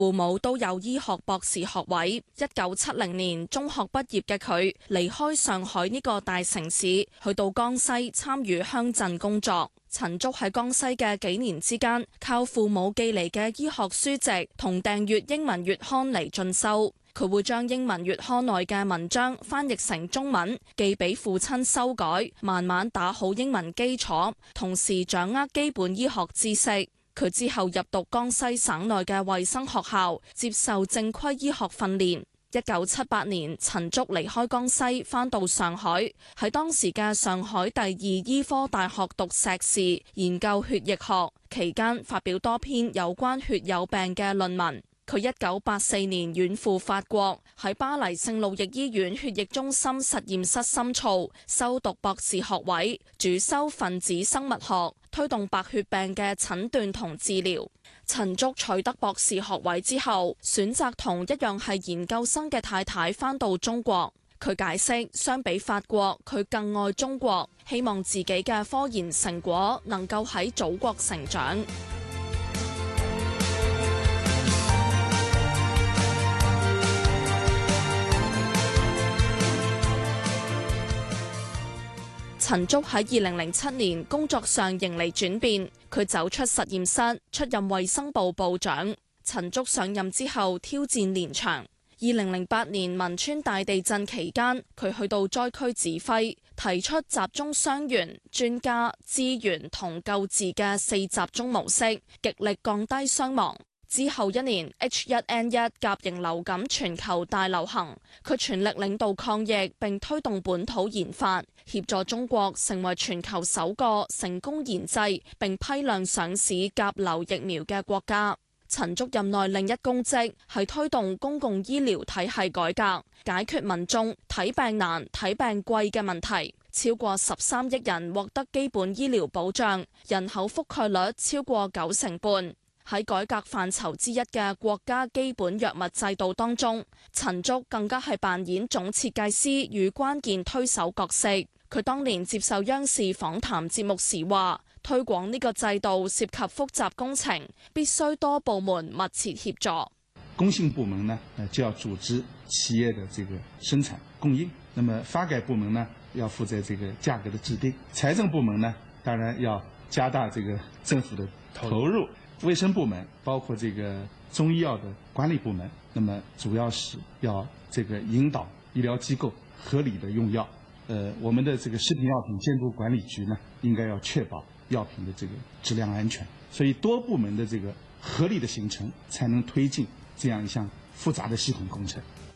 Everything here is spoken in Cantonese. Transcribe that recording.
父母都有醫學博士學位。1970年中學畢業嘅佢，離開上海呢個大城市，去到江西參與鄉鎮工作。陳竹喺江西嘅幾年之間，靠父母寄嚟嘅醫學書籍同訂閱英文月刊嚟進修。佢會將英文月刊內嘅文章翻譯成中文，寄俾父親修改，慢慢打好英文基礎，同時掌握基本醫學知識。佢之後入讀江西省內嘅衛生學校，接受正規醫學訓練。1978年，陳竹離開江西，返到上海，喺當時嘅上海第二醫科大學讀碩士，研究血液學，期間發表多篇有關血友病嘅論文。佢1984年遠赴法國，喺巴黎聖路易醫院血液中心實驗室深造，修讀博士學位，主修分子生物學，推動白血病嘅診斷同治療。陳竹取得博士學位之後，選擇同一樣係研究生嘅太太返到中國。佢解釋，相比法國，佢更愛中國，希望自己嘅科研成果能夠喺祖國成長。陳竹喺2007年工作上迎嚟轉變，佢走出實驗室，出任衛生部部長。陳竹上任之後挑戰連場。2008年汶川大地震期間，佢去到災區指揮，提出集中傷員、專家、資源同救治嘅4集中模式，極力降低傷亡。之後一年 H1N1 甲型流感全球大流行，佢全力領導抗疫並推動本土研發，協助中國成為全球首個成功研製並批量上市甲流疫苗嘅國家。陳竹任內另一功績係推動公共醫療體系改革，解決民眾睇病難、睇病貴嘅問題。超過13億人獲得基本醫療保障，人口覆蓋率超過90%。喺改革範疇之一嘅國家基本藥物制度當中，陳竹更加係扮演總設計師與關鍵推手角色。佢當年接受央視訪談節目時話，推廣呢個制度涉及複雜工程，必須多部門密切協助。 工信部門呢，就要組織企業的這個生產供應；那麼發改部門呢，要負責這個價格的制定；財政部門呢，當然要加大這個政府的投入。衛生部門包括這個中醫藥的管理部門，那麼主要是要這個引導醫療機構合理的用藥。我們的這個食品藥品監督管理局呢，應該要確保藥品的這個質量安全。所以多部門的這個合理的形成，才能推進這樣一項複雜的系統工程。